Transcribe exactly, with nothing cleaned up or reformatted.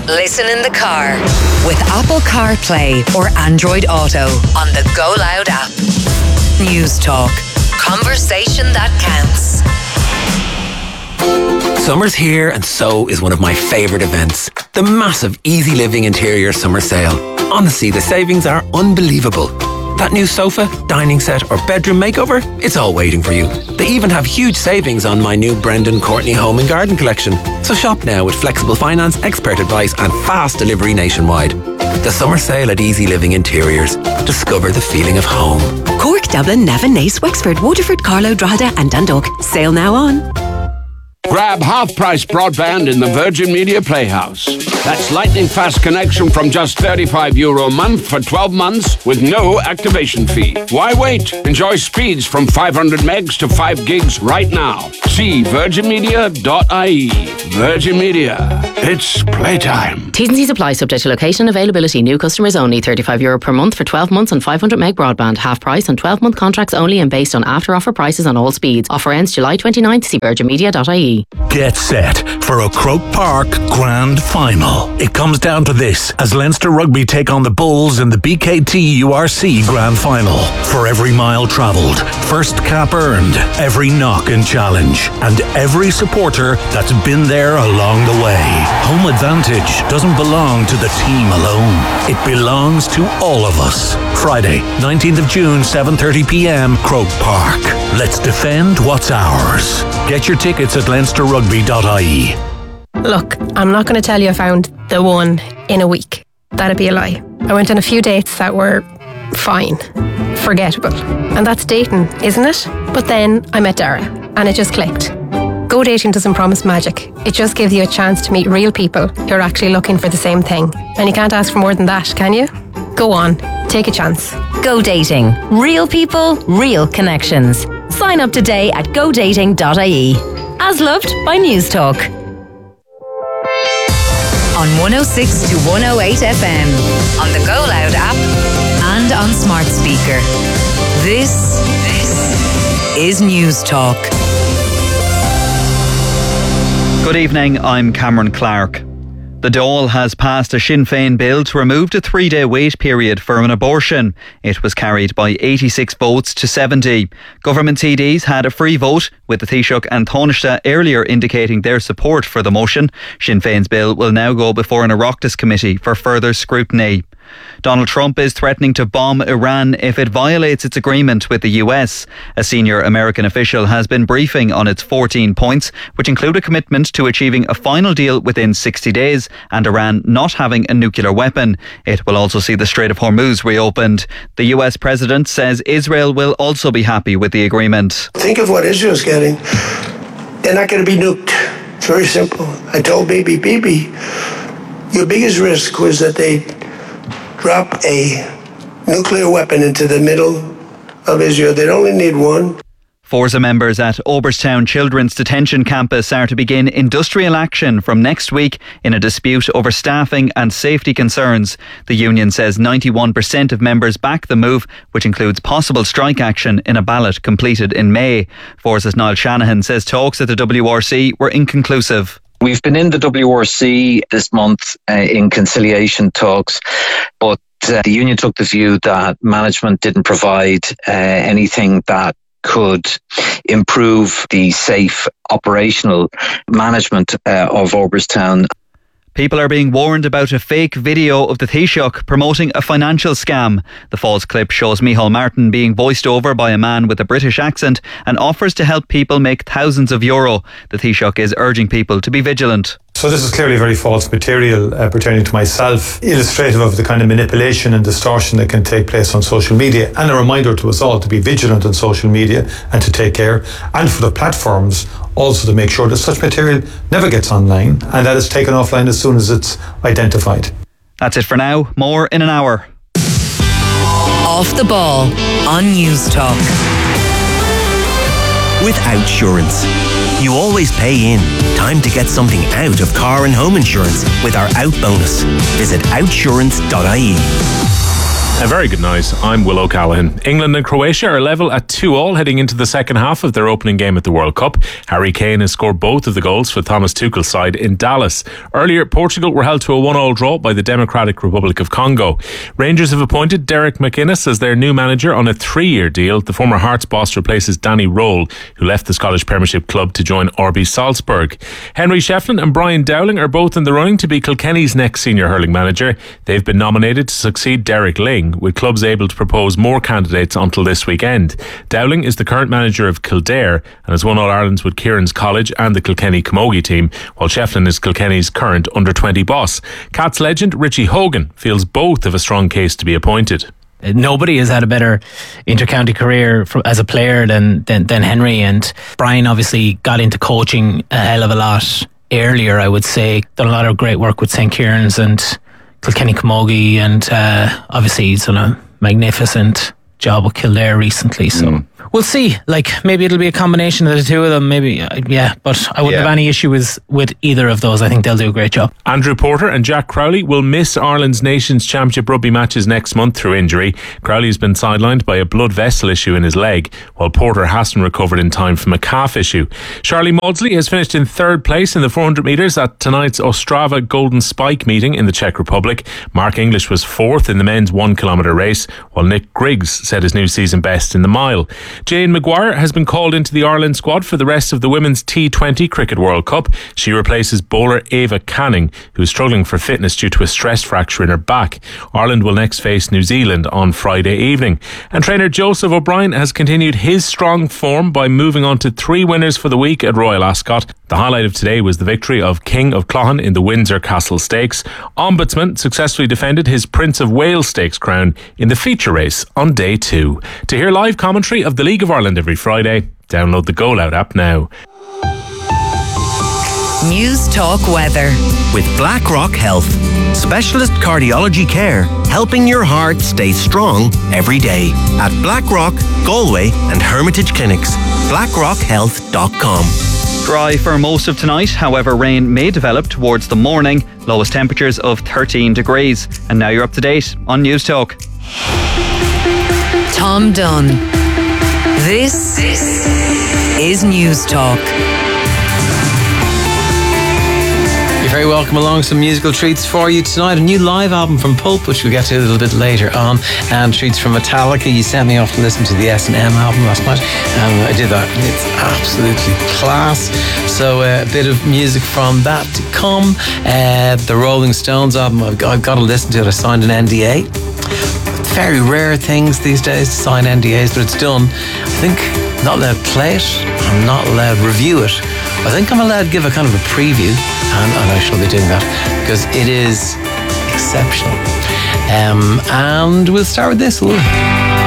Listen in the car with Apple CarPlay or Android Auto on the Go Loud app. News Talk. Conversation that counts. Summer's here and so is one of my favourite events. The massive Easy Living Interior Summer Sale. Honestly, the savings are unbelievable. That new sofa, dining set or bedroom makeover, it's all waiting for you. They even have huge savings on my new Brendan Courtney Home and Garden collection. So shop now with flexible finance, expert advice and fast delivery nationwide. The summer sale at Easy Living Interiors. Discover the feeling of home. Cork, Dublin, Navan, Naas, Wexford, Waterford, Carlow, Drogheda and Dundalk. Sale now on. Grab half-price broadband in the Virgin Media Playhouse. That's lightning fast connection from just thirty-five euro a month for twelve months with no activation fee. Why wait? Enjoy speeds from five hundred megs to five gigs right now. See virgin media dot I E. Virgin Media. It's playtime. T's and C's apply, subject to location availability. New customers only. thirty-five euro per month for twelve months on five hundred meg broadband. Half price on twelve month contracts only and based on after offer prices on all speeds. Offer ends July twenty-ninth. See virgin media dot I E. Get set for a Croke Park Grand Final. It comes down to this as Leinster Rugby take on the Bulls in the B K T U R C Grand Final. For every mile travelled, first cap earned, every knock and challenge, and every supporter that's been there along the way. Home advantage doesn't belong to the team alone. It belongs to all of us. Friday, nineteenth of June, seven thirty p m, Croke Park. Let's defend what's ours. Get your tickets at leinster rugby dot I E. Look, I'm not going to tell you I found the one in a week. That'd be a lie. I went on a few dates that were fine, forgettable. And that's dating, isn't it? But then I met Dara and it just clicked. Go Dating doesn't promise magic. It just gives you a chance to meet real people who are actually looking for the same thing. And you can't ask for more than that, can you? Go on, take a chance. Go Dating. Real people, real connections. Sign up today at go dating dot I E. As loved by News Talk. On one oh six to one oh eight F M, on the Go Loud app and on smart speaker. This, this is News Talk. Good evening, I'm Cameron Clark. The Dáil has passed a Sinn Féin bill to remove the three-day wait period for an abortion. It was carried by eighty-six votes to seventy. Government T Ds had a free vote, with the Taoiseach and Taoiseach earlier indicating their support for the motion. Sinn Féin's bill will now go before an Oireachtas committee for further scrutiny. Donald Trump is threatening to bomb Iran if it violates its agreement with the U S. A senior American official has been briefing on its fourteen points, which include a commitment to achieving a final deal within sixty days and Iran not having a nuclear weapon. It will also see the Strait of Hormuz reopened. The U S president says Israel will also be happy with the agreement. Think of what Israel's getting. They're not going to be nuked. It's very simple. I told Bibi, Bibi, your biggest risk was that they drop a nuclear weapon into the middle of Israel. They'd only need one. Forza members at Oberstown Children's Detention Campus are to begin industrial action from next week in a dispute over staffing and safety concerns. The union says ninety-one percent of members back the move, which includes possible strike action in a ballot completed in May. Forza's Niall Shanahan says talks at the W R C were inconclusive. We've been in the W R C this month uh, in conciliation talks, but uh, the union took the view that management didn't provide uh, anything that could improve the safe operational management uh, of Oberstown. People are being warned about a fake video of the Taoiseach promoting a financial scam. The false clip shows Micheál Martin being voiced over by a man with a British accent and offers to help people make thousands of euro. The Taoiseach is urging people to be vigilant. So this is clearly very false material uh, pertaining to myself, illustrative of the kind of manipulation and distortion that can take place on social media, and a reminder to us all to be vigilant on social media and to take care, and for the platforms also to make sure that such material never gets online and that it's taken offline as soon as it's identified. That's it for now. More in an hour. Off the ball on News Talk. With Outsurance. You always pay in. Time to get something out of car and home insurance with our Out bonus. Visit outsurance dot I E. A very good night. I'm Will O'Callaghan. England and Croatia are level at two all heading into the second half of their opening game at the World Cup. Harry Kane has scored both of the goals for Thomas Tuchel's side in Dallas. Earlier, Portugal were held to a one all draw by the Democratic Republic of Congo. Rangers have appointed Derek McInnes as their new manager on a three-year deal. The former Hearts boss replaces Danny Roll, who left the Scottish Premiership club to join R B Salzburg. Henry Shefflin and Brian Dowling are both in the running to be Kilkenny's next senior hurling manager. They've been nominated to succeed Derek Ling, with clubs able to propose more candidates until this weekend. Dowling is the current manager of Kildare and has won All-Irelands with Kieran's College and the Kilkenny Camogie team, while Shefflin is Kilkenny's current under twenty boss. Cats legend Richie Hogan feels both have a strong case to be appointed. Nobody has had a better inter-county career for, as a player than, than than Henry, and Brian obviously got into coaching a hell of a lot earlier, I would say. Done a lot of great work with Saint Kieran's and Kilkenny Camogie, and uh, obviously he's done a magnificent job with Kildare recently, so mm. we'll see. Like, maybe it'll be a combination of the two of them, maybe, uh, yeah, but I wouldn't yeah. have any issue with, with either of those. I think they'll do a great job. Andrew Porter and Jack Crowley will miss Ireland's Nations Championship rugby matches next month through injury. Crowley has been sidelined by a blood vessel issue in his leg, while Porter hasn't recovered in time from a calf issue. Charlie Maudsley has finished in third place in the four hundred metres at tonight's Ostrava Golden Spike meeting in the Czech Republic. Mark English was fourth in the men's one kilometre race, while Nick Griggs set his new season best in the mile. Jane Maguire has been called into the Ireland squad for the rest of the Women's T twenty Cricket World Cup. She replaces bowler Ava Canning, who is struggling for fitness due to a stress fracture in her back. Ireland will next face New Zealand on Friday evening. And trainer Joseph O'Brien has continued his strong form by moving on to three winners for the week at Royal Ascot. The highlight of today was the victory of King of Clohan in the Windsor Castle Stakes. Ombudsman successfully defended his Prince of Wales Stakes crown in the feature race on day two. To hear live commentary of the League of Ireland every Friday, download the Go Loud app now. News Talk Weather. With BlackRock Health. Specialist cardiology care, helping your heart stay strong every day. At BlackRock, Galway and Hermitage Clinics. blackrock health dot com. Dry for most of tonight, however rain may develop towards the morning. Lowest temperatures of thirteen degrees. And now you're up to date on News Talk. Tom Dunn. This is News Talk. You're very welcome along. Some musical treats for you tonight. A new live album from Pulp, which we'll get to a little bit later on, and treats from Metallica. You sent me off to listen to the S and M album last night, and I did that. It's absolutely class. So uh, a bit of music from that to come. Uh, the Rolling Stones album, I've got, I've got to listen to it. I signed an N D A. Very rare things these days to sign N D As, but it's done. I think I'm not allowed to play it. I'm not allowed to review it. I think I'm allowed to give a kind of a preview, and, and I shall be doing that because it is exceptional. Um, and we'll start with this. Ooh.